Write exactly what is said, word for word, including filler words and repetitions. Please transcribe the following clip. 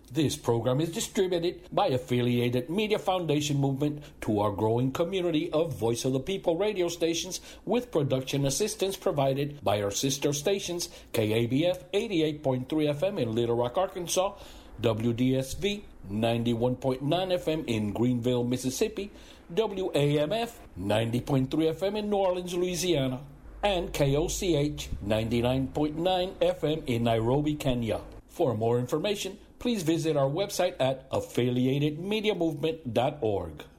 This program is distributed by Affiliated Media Foundation Movement to our growing community of Voice of the People radio stations, with production assistance provided by our sister stations, K A B F eighty-eight point three F M in Little Rock, Arkansas, W D S V ninety-one point nine F M in Greenville, Mississippi, W A M F ninety point three F M in New Orleans, Louisiana, and K O C H ninety-nine point nine F M in Nairobi, Kenya. For more information, please visit our website at affiliated media movement dot org.